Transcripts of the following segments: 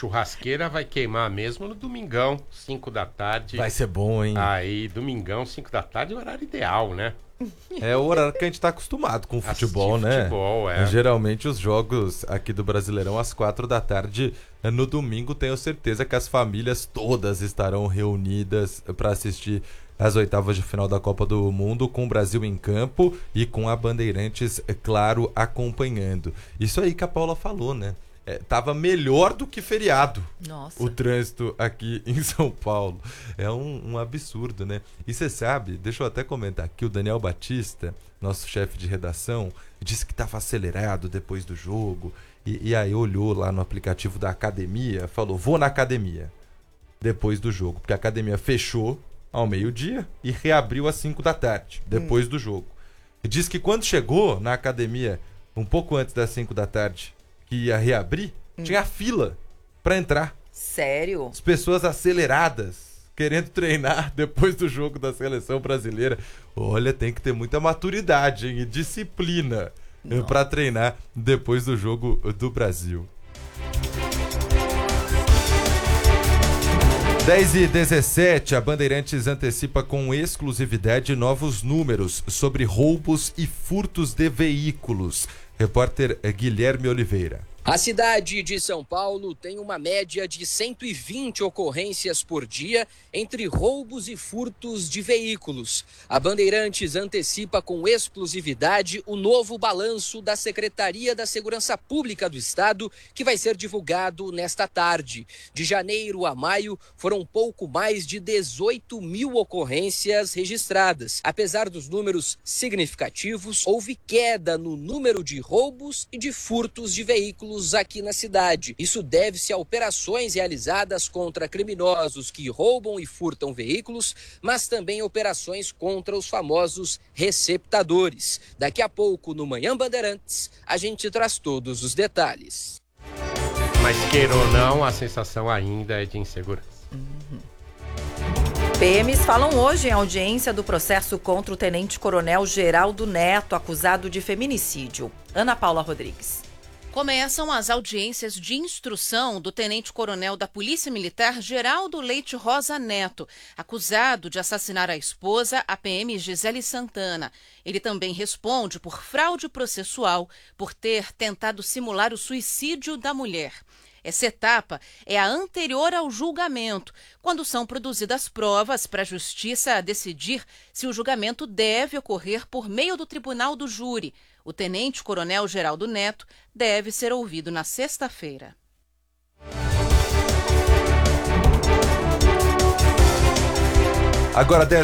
churrasqueira vai queimar mesmo no domingão, 5 da tarde. Vai ser bom, hein? Aí, domingão, 5 da tarde é o horário ideal, né? É o horário que a gente tá acostumado com o futebol, né? Futebol, é. Geralmente os jogos aqui do Brasileirão às 4 da tarde. No domingo, tenho certeza que as famílias todas estarão reunidas para assistir as oitavas de final da Copa do Mundo, com o Brasil em campo e com a Bandeirantes, é claro, acompanhando. Isso aí que a Paula falou, né? Tava melhor do que feriado. Nossa. O trânsito aqui em São Paulo. É um absurdo, né? E você sabe, deixa eu até comentar aqui, o Daniel Batista, nosso chefe de redação, disse que estava acelerado depois do jogo. E aí olhou lá no aplicativo da academia, falou, vou na academia depois do jogo. Porque a academia fechou ao meio-dia e reabriu às 5 da tarde, depois do jogo. E diz que quando chegou na academia, um pouco antes das 5 da tarde, que ia reabrir, tinha fila pra entrar. Sério? As pessoas aceleradas, querendo treinar depois do jogo da seleção brasileira. Olha, tem que ter muita maturidade, hein? E disciplina pra treinar depois do jogo do Brasil. 10h17, a Bandeirantes antecipa com exclusividade novos números sobre roubos e furtos de veículos. Repórter Guilherme Oliveira. A cidade de São Paulo tem uma média de 120 ocorrências por dia entre roubos e furtos de veículos. A Bandeirantes antecipa com exclusividade o novo balanço da Secretaria da Segurança Pública do Estado, que vai ser divulgado nesta tarde. De janeiro a maio, foram pouco mais de 18 mil ocorrências registradas. Apesar dos números significativos, houve queda no número de roubos e de furtos de veículos aqui na cidade. Isso deve-se a operações realizadas contra criminosos que roubam e furtam veículos, mas também operações contra os famosos receptadores. Daqui a pouco, no Manhã Bandeirantes, a gente traz todos os detalhes. Mas queira ou não, a sensação ainda é de insegurança. PMs falam hoje em audiência do processo contra o tenente-coronel Geraldo Neto, acusado de feminicídio. Ana Paula Rodrigues. Começam as audiências de instrução do tenente-coronel da Polícia Militar Geraldo Leite Rosa Neto, acusado de assassinar a esposa, a PM Gisele Santana. Ele também responde por fraude processual por ter tentado simular o suicídio da mulher. Essa etapa é a anterior ao julgamento, quando são produzidas provas para a Justiça decidir se o julgamento deve ocorrer por meio do Tribunal do Júri. O tenente-coronel Geraldo Neto deve ser ouvido na sexta-feira. Agora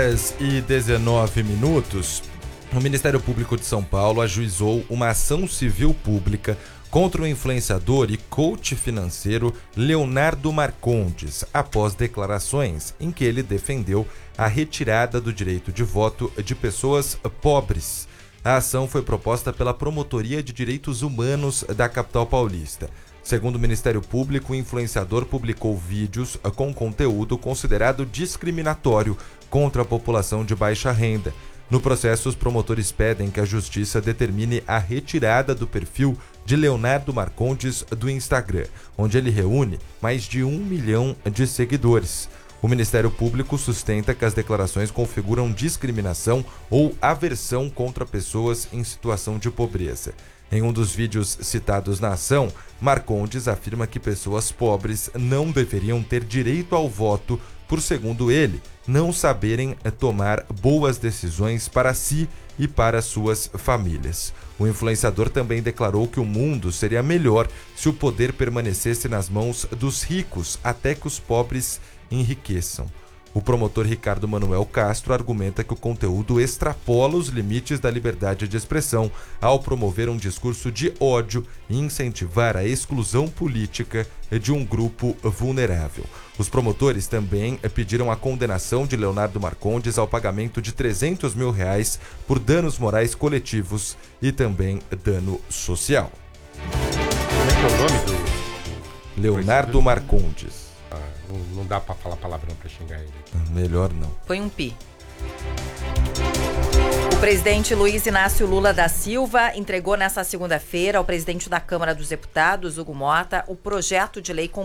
10h19. O Ministério Público de São Paulo ajuizou uma ação civil pública contra o influenciador e coach financeiro Leonardo Marcondes, após declarações em que ele defendeu a retirada do direito de voto de pessoas pobres. A ação foi proposta pela Promotoria de Direitos Humanos da capital paulista. Segundo o Ministério Público, o influenciador publicou vídeos com conteúdo considerado discriminatório contra a população de baixa renda. No processo, os promotores pedem que a Justiça determine a retirada do perfil de Leonardo Marcondes do Instagram, onde ele reúne mais de 1 milhão de seguidores. O Ministério Público sustenta que as declarações configuram discriminação ou aversão contra pessoas em situação de pobreza. Em um dos vídeos citados na ação, Marcondes afirma que pessoas pobres não deveriam ter direito ao voto por, segundo ele, não saberem tomar boas decisões para si e para suas famílias. O influenciador também declarou que o mundo seria melhor se o poder permanecesse nas mãos dos ricos até que os pobres enriqueçam. O promotor Ricardo Manuel Castro argumenta que o conteúdo extrapola os limites da liberdade de expressão ao promover um discurso de ódio e incentivar a exclusão política de um grupo vulnerável. Os promotores também pediram a condenação de Leonardo Marcondes ao pagamento de R$300 mil por danos morais coletivos e também dano social. Como é que é o nome do... Leonardo Marcondes. Não dá pra falar palavrão pra xingar ele. Melhor não. Põe um pi. O presidente Luiz Inácio Lula da Silva entregou nesta segunda-feira ao presidente da Câmara dos Deputados, Hugo Mota, o projeto de lei